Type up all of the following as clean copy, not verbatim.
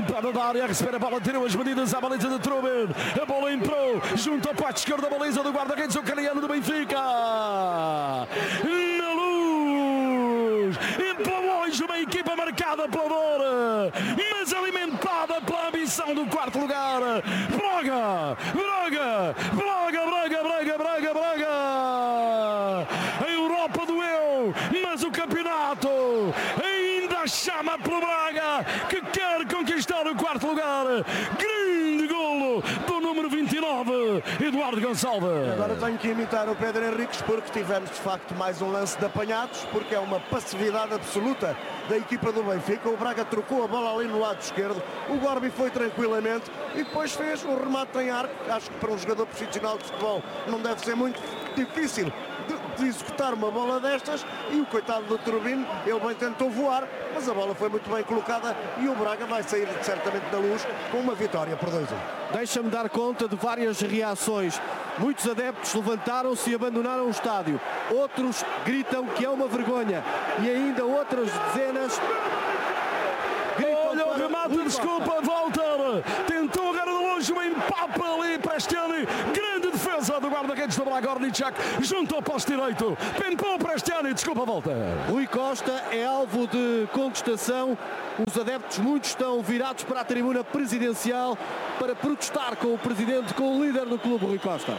entrada da área, recebe a bola, tirou as medidas à baliza de Trubin. A bola entrou junto à parte esquerda da baliza do guarda-redes ucraniano do Benfica. Na luz, e pela longe uma equipa marcada pela dor, mas alimentada pela ambição do quarto lugar. Braga! A Europa doeu, mas o campeonato ainda chama pelo Braga, que quer conquistar o quarto lugar. Grande golo do número 29, Eduardo Gonçalves. Agora tenho que imitar o Pedro Henriques, porque tivemos de facto mais um lance de apanhados, porque é uma passividade absoluta da equipa do Benfica. O Braga trocou a bola ali no lado esquerdo, o Gorbi foi tranquilamente e depois fez um remate em arco. Acho que para um jogador profissional de futebol não deve ser muito difícil de executar uma bola destas, e o coitado do Turbino, ele bem tentou voar, mas a bola foi muito bem colocada e o Braga vai sair certamente da Luz com uma vitória por 2-1. Deixa-me dar conta de várias reações. Muitos adeptos levantaram-se e abandonaram o estádio. Outros gritam que é uma vergonha. E ainda outras dezenas gritam. Olha o remate, desculpa, Walter. Tentou agora de longe uma empapa ali para Prestiani. Grande defesa do guarda-redes do Braga, Orlichak, junto ao poste direito. Pimpou Prestiani, desculpa, Walter. Rui Costa é alvo de contestação. Os adeptos, muitos, estão virados para a tribuna presidencial para protestar com o presidente, com o líder do clube, Rui Costa.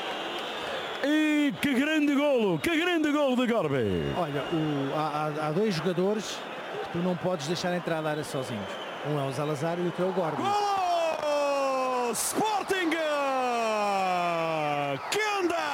E que grande golo de Gorbi. Olha, há dois jogadores que tu não podes deixar entrar na área sozinhos. Um é o Salazar e o outro é o Gorbi. Golo! Sporting! Que anda!